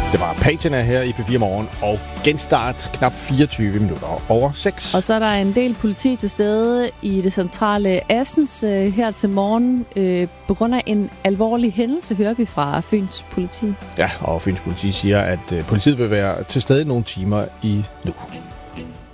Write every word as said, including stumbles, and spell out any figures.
Det var Patina her i P fire Morgen, og genstart knap fireogtyve minutter over seks. Og så er der en del politi til stede i det centrale Assens øh, her til morgen. Øh, på grund af en alvorlig hændelse, hører vi fra Fyns politi. Ja, og Fyns politi siger, at øh, politiet vil være til stede nogle timer i nu.